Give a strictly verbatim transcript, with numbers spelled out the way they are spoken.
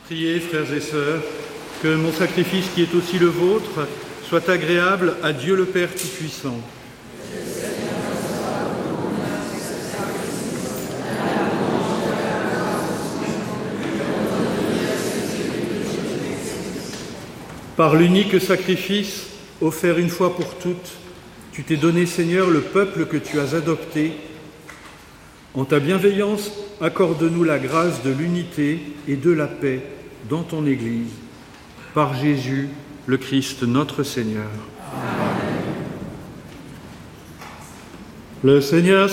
Priez, frères et sœurs, que mon sacrifice qui est aussi le vôtre soit agréable à Dieu le Père Tout-Puissant. Par l'unique sacrifice offert une fois pour toutes, tu t'es donné, Seigneur, le peuple que tu as adopté. En ta bienveillance, accorde-nous la grâce de l'unité et de la paix dans ton Église. Par Jésus, le Christ, notre Seigneur. Amen. Le Seigneur